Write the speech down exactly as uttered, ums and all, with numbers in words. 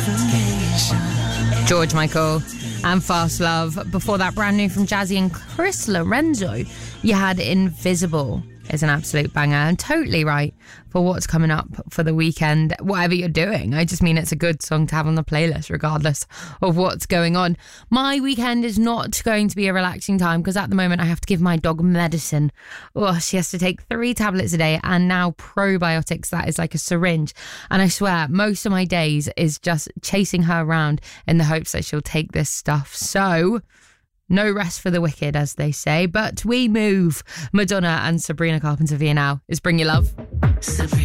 George Michael and Fast Love. Before that, brand new from Jazzy and Chris Lorenzo, you had Invisible. It's an absolute banger and totally right for what's coming up for the weekend, whatever you're doing. I just mean it's a good song to have on the playlist regardless of what's going on. My weekend is not going to be a relaxing time because at the moment I have to give my dog medicine. Oh, she has to take three tablets a day and now probiotics. That is like a syringe. And I swear most of my days is just chasing her around in the hopes that she'll take this stuff. So no rest for the wicked, as they say, but we move. Madonna and Sabrina Carpenter Via now is Bring Your Love. Sabrina.